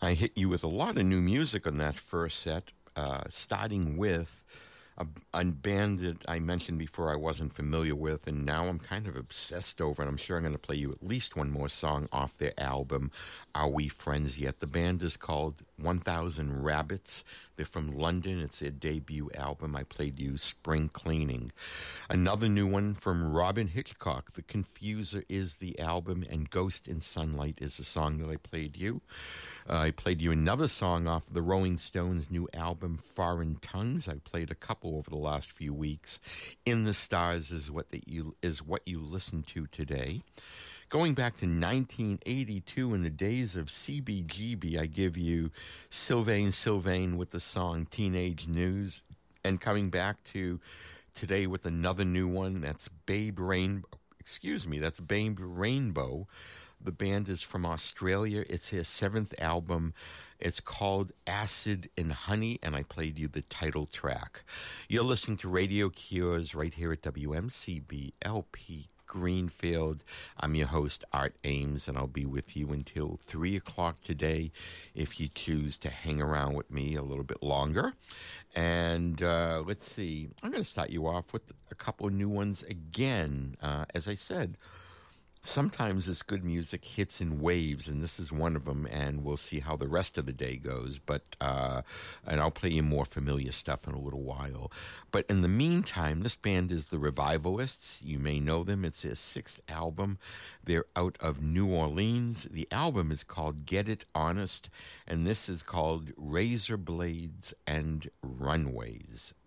I hit you with a lot of new music on that first set, starting with a band that I mentioned before I wasn't familiar with, and now I'm kind of obsessed over, and I'm sure I'm going to play you at least one more song off their album, Are We Friends Yet? The band is called 1000 Rabbits. They're from London. It's their debut album. I played you Spring Cleaning. Another new one from Robin Hitchcock, The Confuser is the album, and Ghost in Sunlight is the song that I played you. I played you another song off the Rolling Stones' new album, Foreign Tongues. I played a couple over the last few weeks. In the Stars is what you listen to today. Going back to 1982, in the days of CBGB, I give you Sylvain with the song Teenage News. And coming back to today with another new one, that's Babe Rainbow. That's Babe Rainbow. The band is from Australia. It's his 7th album. It's called Acid and Honey, and I played you the title track. You're listening to Radio Cures right here at WMCB-LP Greenfield. I'm your host, Art Ames, and I'll be with you until 3 o'clock today if you choose to hang around with me a little bit longer. And let's see. I'm going to start you off with a couple of new ones again. As I said, sometimes this good music hits in waves, and this is one of them, and we'll see how the rest of the day goes. But and I'll play you more familiar stuff in a little while. But in the meantime, this band is the Revivalists. You may know them. It's their 6th album. They're out of New Orleans. The album is called Get It Honest, and this is called Razor Blades and Runways.